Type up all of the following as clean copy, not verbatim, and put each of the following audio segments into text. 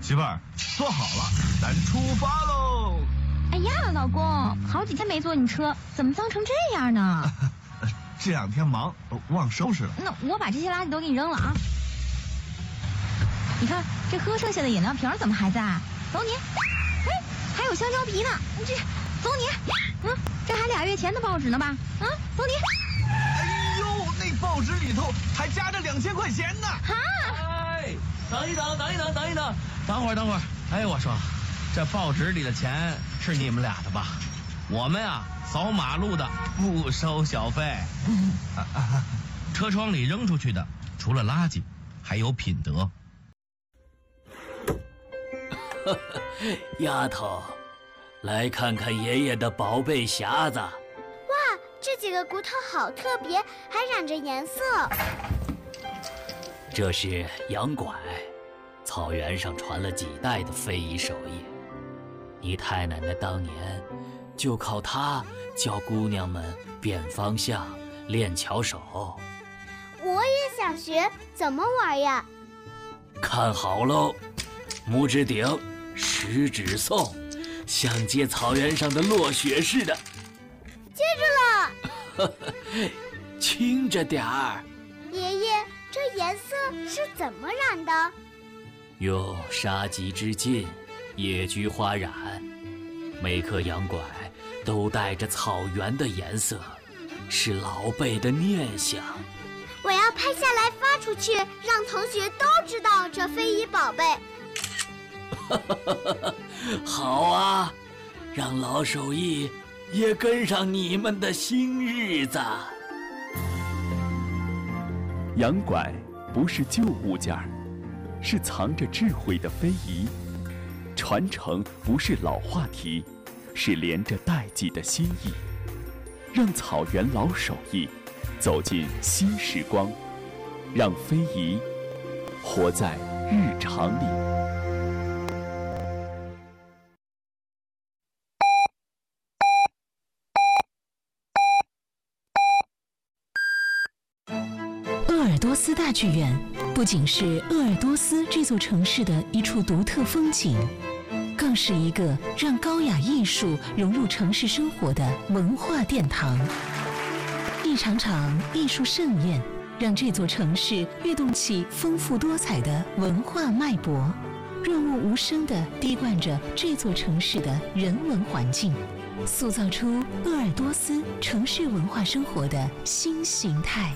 媳妇儿，坐好了，咱出发喽！ 哎呀，老公，好几天没坐你车，怎么脏成这样呢？ 这2天忙，忘收拾了。 那我把这些垃圾都给你扔了啊！你看这喝剩下的饮料瓶怎么还在？走你！哎，还有香蕉皮呢，你这走你！这还2月前的报纸呢吧？走你！ 哎呦，那报纸里头还夹着2000块钱呢！ 哈！ 哎，等一等，等会儿。哎，我说，这报纸里的钱是你们俩的吧？我们呀，扫马路的不收小费。车窗里扔出去的，除了垃圾，还有品德。 丫头，来看看爷爷的宝贝匣子。 哇，这几个骨头好特别，还染着颜色。 这是羊拐，草原上传了几代的非遗手艺。你太奶奶当年就靠它教姑娘们辨方向、练巧手。 我也想学，怎么玩呀？ 看好喽，拇指顶，食指送，像接草原上的落雪似的。 接住了！ 轻着点儿。 爷爷，这颜色是怎么染的？ 用杀鸡之劲，野菊花染。每颗羊拐都带着草原的颜色，是老辈的念想。 我要拍下来发出去，让同学都知道这非遗宝贝。 好啊，让老手艺也跟上你们的新日子。 羊拐不是旧物件儿，是藏着智慧的非遗；传承不是老话题，是连着代际的心意。让草原老手艺走进新时光，让非遗活在日常里。 鄂尔多斯大剧院不仅是鄂尔多斯这座城市的一处独特风景，更是一个让高雅艺术融入城市生活的文化殿堂。一场场艺术盛宴，让这座城市跃动起丰富多彩的文化脉搏，润物无声地滴灌着这座城市的人文环境，塑造出鄂尔多斯城市文化生活的新形态。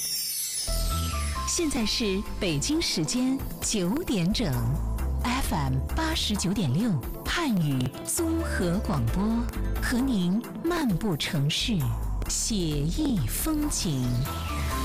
现在是北京时间9点整 ，FM 89.6汉语综合广播，和您漫步城市，写意风景。